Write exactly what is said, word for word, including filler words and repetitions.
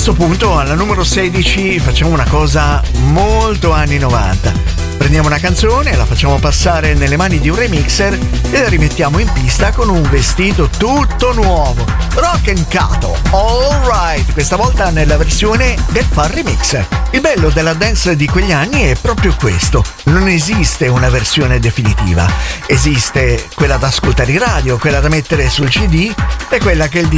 questo punto, alla numero sedici, facciamo una cosa molto anni novanta. Prendiamo una canzone, la facciamo passare nelle mani di un remixer e la rimettiamo in pista con un vestito tutto nuovo. Rock and Kato, alright, questa volta nella versione del Far Remix. Il bello della dance di quegli anni è proprio questo: non esiste una versione definitiva, esiste quella da ascoltare in radio, quella da mettere sul C D e quella che il